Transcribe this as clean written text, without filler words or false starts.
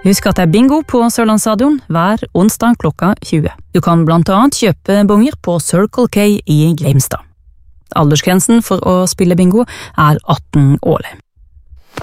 Husk at det er bingo på Sørlandsstadion hver onsdag klokka 20. Du kan blant annet kjøpe bonger på Circle K i Gleimstad. Aldersgrensen for å spille bingo er 18 år.